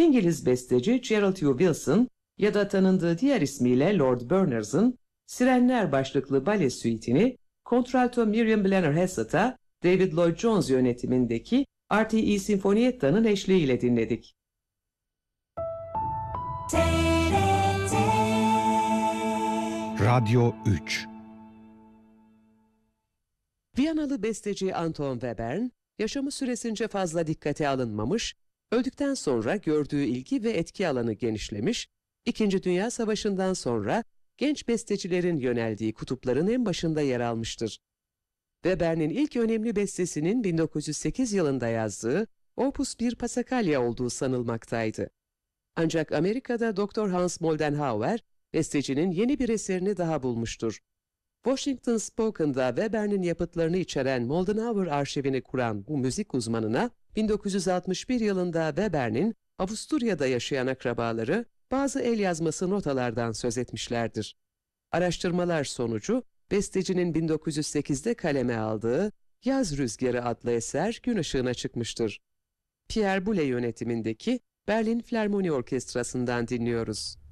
İngiliz besteci Gerald Hugh Wilson ya da tanındığı diğer ismiyle Lord Berners''ın Sirenler başlıklı bale suite'ini kontralto Miriam Blenner-Hessett'a David Lloyd Jones yönetimindeki RTE Sinfonietta'nın eşliğiyle dinledik. Radyo 3. Viyanalı besteci Anton Webern, yaşamı süresince fazla dikkate alınmamış, öldükten sonra gördüğü ilgi ve etki alanı genişlemiş, İkinci Dünya Savaşı'ndan sonra genç bestecilerin yöneldiği kutupların en başında yer almıştır. Webern'in ilk önemli bestesinin 1908 yılında yazdığı Opus 1 Passacaglia olduğu sanılmaktaydı. Ancak Amerika'da Dr. Hans Moldenhauer, bestecinin yeni bir eserini daha bulmuştur. Washington Spoken'da Webern'in yapıtlarını içeren Moldenhauer arşivini kuran bu müzik uzmanına 1961 yılında Webern'in Avusturya'da yaşayan akrabaları bazı el yazması notalardan söz etmişlerdir. Araştırmalar sonucu bestecinin 1908'de kaleme aldığı Yaz Rüzgarı adlı eser gün ışığına çıkmıştır. Pierre Boulez yönetimindeki Berlin Filarmoni Orkestrası'ndan dinliyoruz.